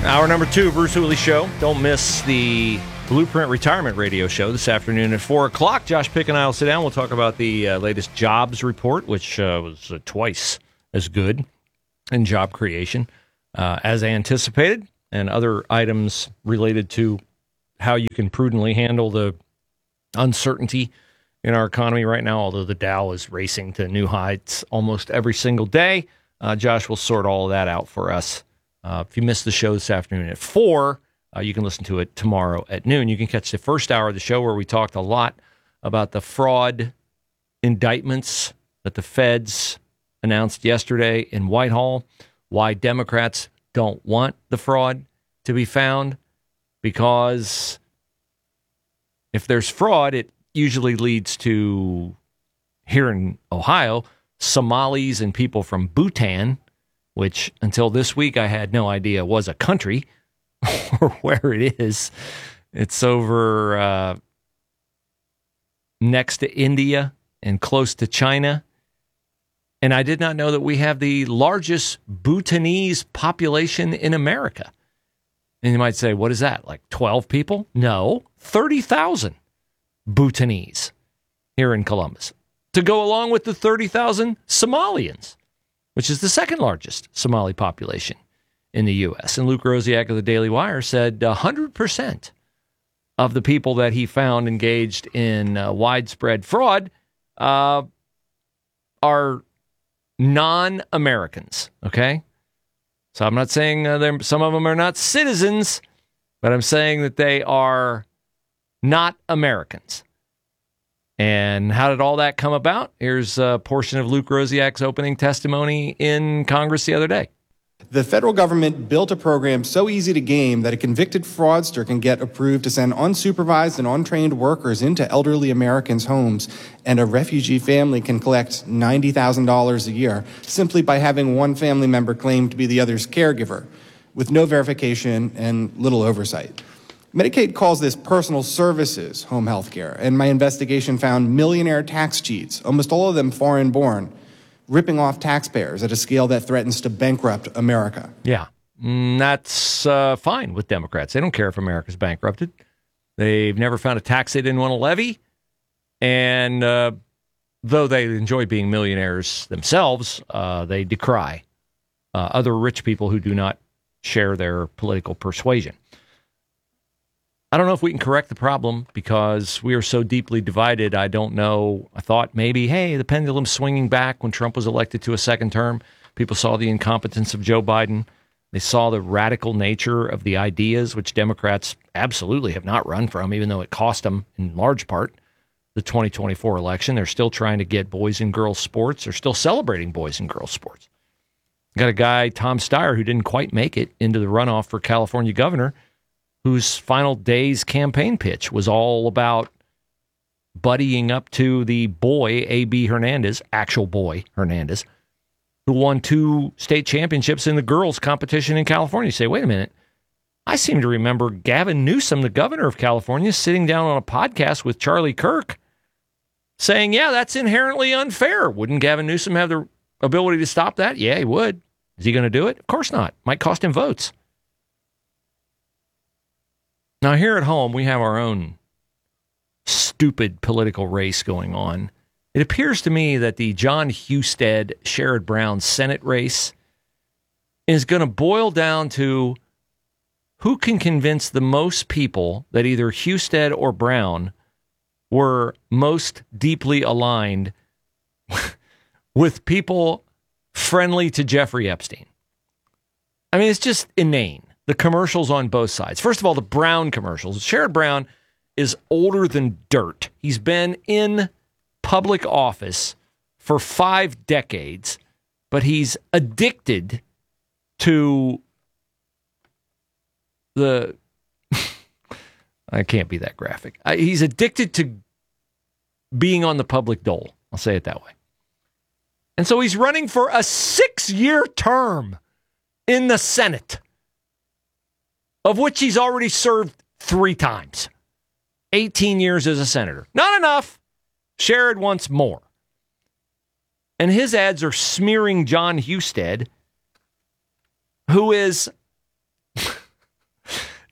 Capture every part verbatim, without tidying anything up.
Hour number two, Bruce Hooley Show. Don't miss the Blueprint Retirement Radio Show this afternoon at four o'clock. Josh Pick and I will sit down. We'll talk about the uh, latest jobs report, which uh, was uh, twice as good in job creation uh, as anticipated, and other items related to how you can prudently handle the uncertainty in our economy right now, although the Dow is racing to new heights almost every single day. Uh, Josh will sort all of that out for us. Uh, if you missed the show this afternoon at four, uh, you can listen to it tomorrow at noon. You can catch the first hour of the show where we talked a lot about the fraud indictments that the feds announced yesterday in Whitehall, why Democrats don't want the fraud to be found, because if there's fraud, it usually leads to, here in Ohio, Somalis and people from Bhutan, which until this week I had no idea was a country or where it is. It's over uh, next to India and close to China. And I did not know that we have the largest Bhutanese population in America. And you might say, what is that, like twelve people? No, thirty thousand Bhutanese here in Columbus, to go along with the thirty thousand Somalians, which is the second largest Somali population in the U S. And Luke Rosiak of the Daily Wire said one hundred percent of the people that he found engaged in uh, widespread fraud uh, are non-Americans, okay? So I'm not saying uh, some of them are not citizens, but I'm saying that they are not Americans. And how did all that come about? Here's a portion of Luke Rosiak's opening testimony in Congress the other day. The federal government built a program so easy to game that a convicted fraudster can get approved to send unsupervised and untrained workers into elderly Americans' homes, and a refugee family can collect ninety thousand dollars a year simply by having one family member claim to be the other's caregiver, with no verification and little oversight. Medicaid calls this personal services home health care, and my investigation found millionaire tax cheats, almost all of them foreign-born, ripping off taxpayers at a scale that threatens to bankrupt America. Yeah, mm, that's uh, fine with Democrats. They don't care if America's bankrupted. They've never found a tax they didn't want to levy. And uh, though they enjoy being millionaires themselves, uh, they decry uh, other rich people who do not share their political persuasion. I don't know if we can correct the problem because we are so deeply divided. I don't know. I thought maybe, hey, the pendulum's swinging back when Trump was elected to a second term. People saw the incompetence of Joe Biden. They saw the radical nature of the ideas, which Democrats absolutely have not run from, even though it cost them, in large part, the twenty twenty-four election. They're still trying to get boys and girls sports. They're still celebrating boys and girls sports. Got a guy, Tom Steyer, who didn't quite make it into the runoff for California governor, whose final day's campaign pitch was all about buddying up to the boy, A B Hernandez, actual boy Hernandez, who won two state championships in the girls' competition in California. You say, wait a minute, I seem to remember Gavin Newsom, the governor of California, sitting down on a podcast with Charlie Kirk saying, yeah, that's inherently unfair. Wouldn't Gavin Newsom have the ability to stop that? Yeah, he would. Is he going to do it? Of course not. Might cost him votes. Now, here at home, we have our own stupid political race going on. It appears to me that the John Husted, Sherrod Brown Senate race is going to boil down to who can convince the most people that either Husted or Brown were most deeply aligned with people friendly to Jeffrey Epstein. I mean, it's just inane. The commercials on both sides. First of all, the Brown commercials. Sherrod Brown is older than dirt. He's been in public office for five decades, but he's addicted to the... I can't be that graphic. He's addicted to being on the public dole. I'll say it that way. And so he's running for a six-year term in the Senate, of which he's already served three times. eighteen years as a senator. Not enough. Sherrod wants more. And his ads are smearing John Husted, who is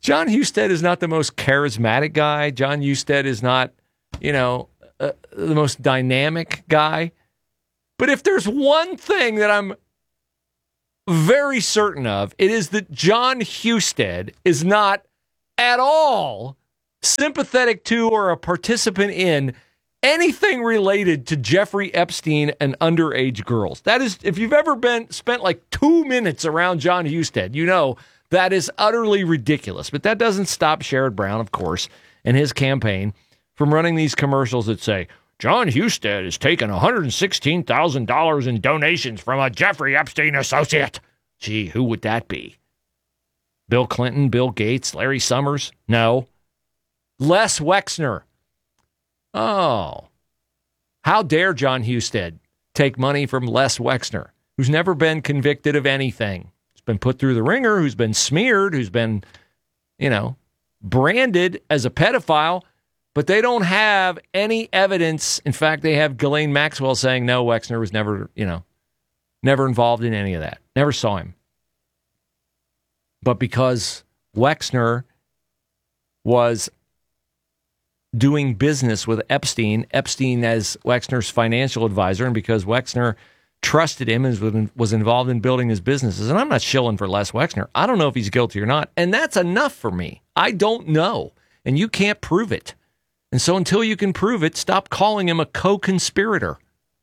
John Husted is not the most charismatic guy. John Husted is not, you know, uh, the most dynamic guy. But if there's one thing that I'm very certain of, it is that John Husted is not at all sympathetic to or a participant in anything related to Jeffrey Epstein and underage girls. That is, if you've ever been spent like two minutes around John Husted, you know that is utterly ridiculous. But that doesn't stop Sherrod Brown, of course, and his campaign from running these commercials that say, John Husted has taken one hundred sixteen thousand dollars in donations from a Jeffrey Epstein associate. Gee, who would that be? Bill Clinton, Bill Gates, Larry Summers? No. Les Wexner. Oh. How dare John Husted take money from Les Wexner, who's never been convicted of anything, who's been put through the ringer, who's been smeared, who's been, you know, branded as a pedophile, but they don't have any evidence. In fact, they have Ghislaine Maxwell saying, no, Wexner was never, you know, never involved in any of that. Never saw him. But because Wexner was doing business with Epstein, Epstein as Wexner's financial advisor, and because Wexner trusted him and was involved in building his businesses, and I'm not shilling for Les Wexner. I don't know if he's guilty or not, and that's enough for me. I don't know, and you can't prove it. And so until you can prove it, stop calling him a co-conspirator.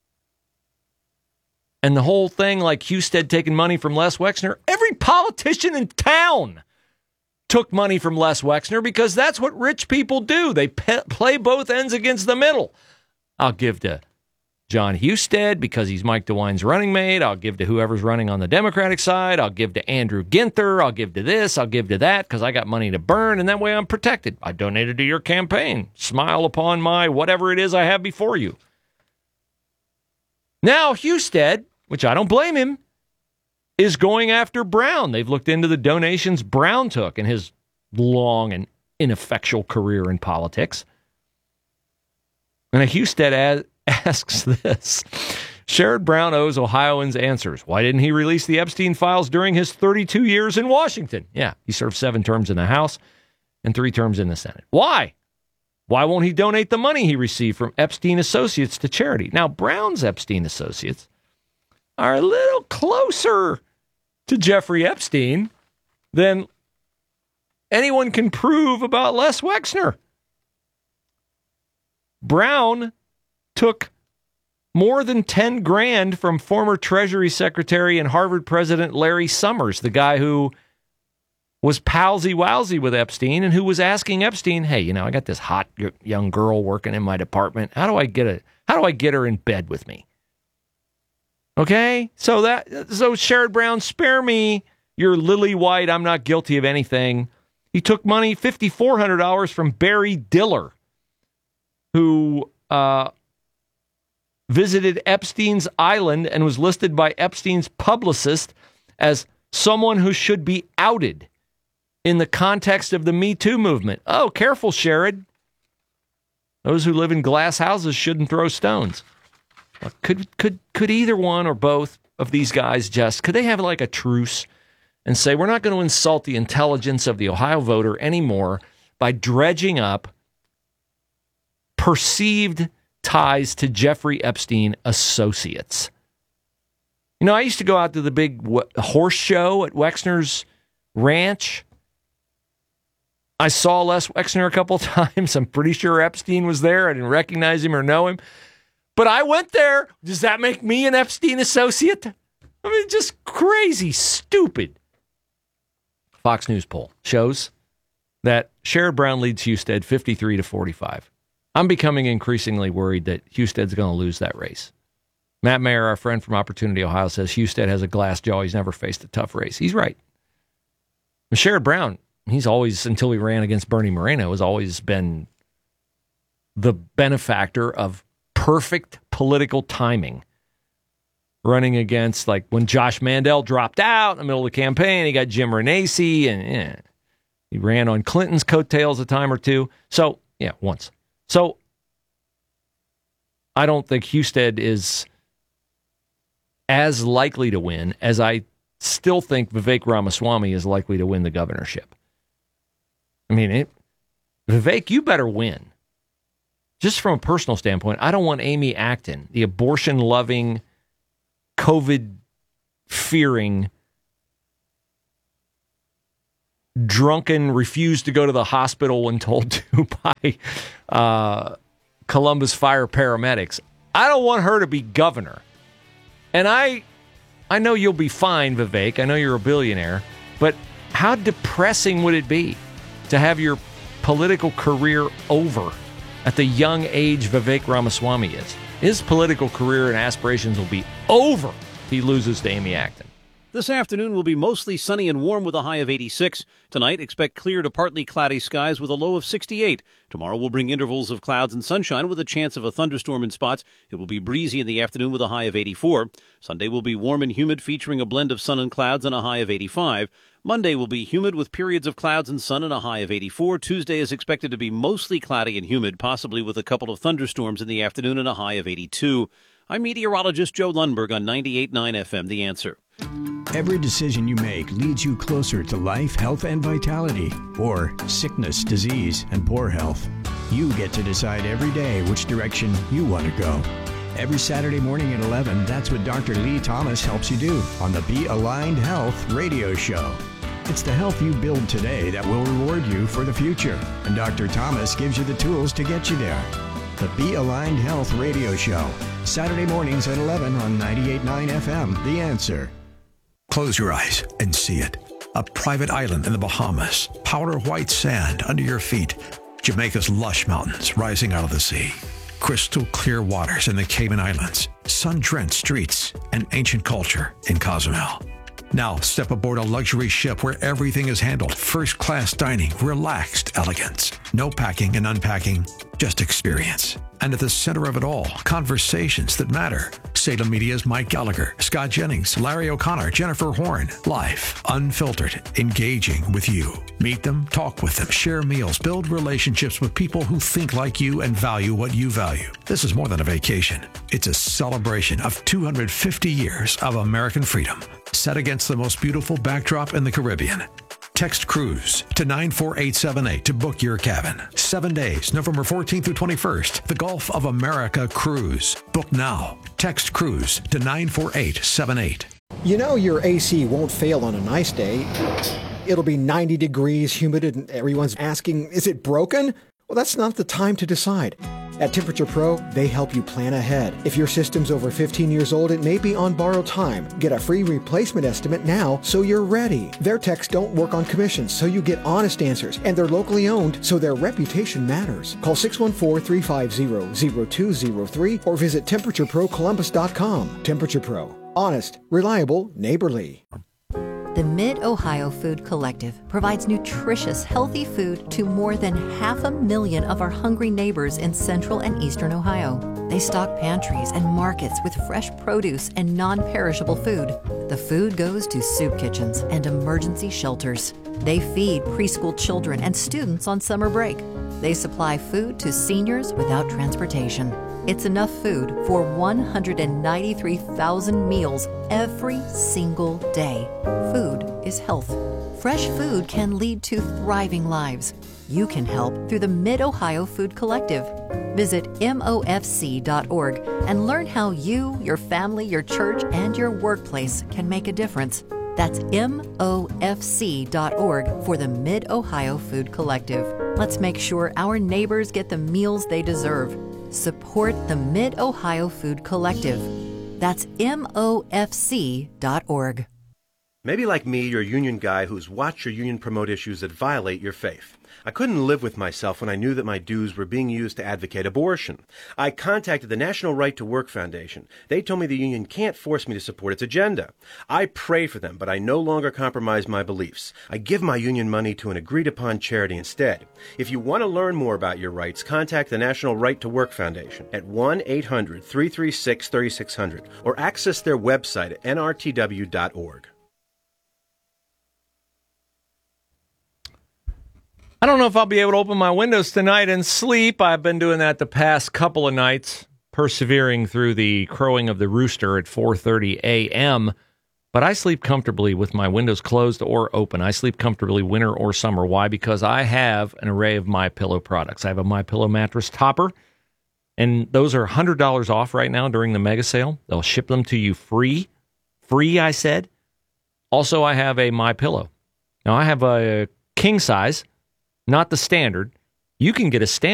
And the whole thing, like Husted taking money from Les Wexner, every politician in town took money from Les Wexner because that's what rich people do. They pe- play both ends against the middle. I'll give to John Husted because he's Mike DeWine's running mate. I'll give to whoever's running on the Democratic side. I'll give to Andrew Ginther. I'll give to this. I'll give to that because I got money to burn, and that way I'm protected. I donated to your campaign. Smile upon my whatever it is I have before you. Now Husted, which I don't blame him, is going after Brown. They've looked into the donations Brown took in his long and ineffectual career in politics. And Husted as, asks this. Sherrod Brown owes Ohioans answers. Why didn't he release the Epstein files during his thirty-two years in Washington? Yeah, he served seven terms in the House and three terms in the Senate. Why? Why won't he donate the money he received from Epstein Associates to charity? Now, Brown's Epstein Associates are a little closer to Jeffrey Epstein than anyone can prove about Les Wexner. Brown took more than ten grand from former Treasury Secretary and Harvard President Larry Summers, the guy who was palsy-wowsy with Epstein and who was asking Epstein, hey, you know, I got this hot young girl working in my department. How do I get a, how do I get her in bed with me? Okay, so that so Sherrod Brown, spare me your lily white, I'm not guilty of anything. He took money, five thousand four hundred dollars from Barry Diller, who uh, visited Epstein's island and was listed by Epstein's publicist as someone who should be outed in the context of the Me Too movement. Oh, careful, Sherrod. Those who live in glass houses shouldn't throw stones. Could could could either one or both of these guys just, could they have like a truce and say, we're not going to insult the intelligence of the Ohio voter anymore by dredging up perceived ties to Jeffrey Epstein associates? You know, I used to go out to the big w- horse show at Wexner's ranch. I saw Les Wexner a couple times. I'm pretty sure Epstein was there. I didn't recognize him or know him. But I went there. Does that make me an Epstein associate? I mean, just crazy, stupid. Fox News poll shows that Sherrod Brown leads Husted fifty-three to forty-five. I'm becoming increasingly worried that Husted's going to lose that race. Matt Mayer, our friend from Opportunity, Ohio, says Husted has a glass jaw. He's never faced a tough race. He's right. And Sherrod Brown, he's always, until he ran against Bernie Moreno, has always been the benefactor of perfect political timing, running against, like when Josh Mandel dropped out in the middle of the campaign, he got Jim Renacci, and yeah, he ran on Clinton's coattails a time or two. So, yeah, once. So, I don't think Husted is as likely to win as I still think Vivek Ramaswamy is likely to win the governorship. I mean, it, Vivek, you better win. Just from a personal standpoint, I don't want Amy Acton, the abortion-loving, COVID-fearing, drunken, refused to go to the hospital when told to by uh, Columbus Fire paramedics. I don't want her to be governor. And I, I know you'll be fine, Vivek. I know you're a billionaire. But how depressing would it be to have your political career over at the young age Vivek Ramaswamy is? His political career and aspirations will be over if he loses to Amy Acton. This afternoon will be mostly sunny and warm with a high of eighty-six. Tonight, expect clear to partly cloudy skies with a low of sixty-eight. Tomorrow will bring intervals of clouds and sunshine with a chance of a thunderstorm in spots. It will be breezy in the afternoon with a high of eighty-four. Sunday will be warm and humid, featuring a blend of sun and clouds and a high of eighty-five. Monday will be humid with periods of clouds and sun and a high of eighty-four. Tuesday is expected to be mostly cloudy and humid, possibly with a couple of thunderstorms in the afternoon and a high of eighty-two. I'm meteorologist Joe Lundberg on ninety-eight point nine F M, The Answer. Every decision you make leads you closer to life, health, and vitality, or sickness, disease, and poor health. You get to decide every day which direction you want to go. Every Saturday morning at eleven, that's what Doctor Lee Thomas helps you do on the Be Aligned Health radio show. It's the health you build today that will reward you for the future, and Doctor Thomas gives you the tools to get you there. The Be Aligned Health radio show, Saturday mornings at eleven on ninety-eight point nine F M, The Answer. Close your eyes and see it. A private island in the Bahamas, powder white sand under your feet, Jamaica's lush mountains rising out of the sea, crystal clear waters in the Cayman Islands, sun-drenched streets, and ancient culture in Cozumel. Now step aboard a luxury ship where everything is handled first-class dining, relaxed elegance. No packing and unpacking, just experience. And at the center of it all, conversations that matter. Salem Media's Mike Gallagher, Scott Jennings, Larry O'Connor, Jennifer Horn. Life, unfiltered, engaging with you. Meet them, talk with them, share meals, build relationships with people who think like you and value what you value. This is more than a vacation. It's a celebration of two hundred fifty years of American freedom, set against the most beautiful backdrop in the Caribbean. Text cruise to nine four eight seven eight to book your cabin. Seven days, November fourteenth through twenty-first. The Gulf of America Cruise. Book now. Text cruise to nine four eight seven eight. You know your A C won't fail on a nice day. It'll be ninety degrees, humid, and everyone's asking, is it broken? Well, that's not the time to decide. At Temperature Pro, they help you plan ahead. If your system's over fifteen years old, it may be on borrowed time. Get a free replacement estimate now so you're ready. Their techs don't work on commissions, so you get honest answers. And they're locally owned, so their reputation matters. Call six one four, three five zero, zero two zero three or visit temperature pro columbus dot com. Temperature Pro. Honest, reliable, neighborly. The Mid-Ohio Food Collective provides nutritious, healthy food to more than half a million of our hungry neighbors in central and eastern Ohio. They stock pantries and markets with fresh produce and non-perishable food. The food goes to soup kitchens and emergency shelters. They feed preschool children and students on summer break. They supply food to seniors without transportation. It's enough food for one hundred ninety-three thousand meals every single day. Food is health. Fresh food can lead to thriving lives. You can help through the Mid-Ohio Food Collective. Visit M O F C dot org and learn how you, your family, your church, and your workplace can make a difference. That's M O F C dot org for the Mid-Ohio Food Collective. Let's make sure our neighbors get the meals they deserve. Support the Mid-Ohio Food Collective. That's M O F C dot org. Maybe like me, you're a union guy who's watched your union promote issues that violate your faith. I couldn't live with myself when I knew that my dues were being used to advocate abortion. I contacted the National Right to Work Foundation. They told me the union can't force me to support its agenda. I pray for them, but I no longer compromise my beliefs. I give my union money to an agreed-upon charity instead. If you want to learn more about your rights, contact the National Right to Work Foundation at one eight hundred, three three six, three six zero zero or access their website at N R T W dot org. I don't know if I'll be able to open my windows tonight and sleep. I've been doing that the past couple of nights, persevering through the crowing of the rooster at four thirty a.m. But I sleep comfortably with my windows closed or open. I sleep comfortably winter or summer. Why? Because I have an array of MyPillow products. I have a MyPillow mattress topper, and those are one hundred dollars off right now during the mega sale. They'll ship them to you free. Free, I said. Also, I have a MyPillow. Now, I have a king size, not the standard. You can get a standard.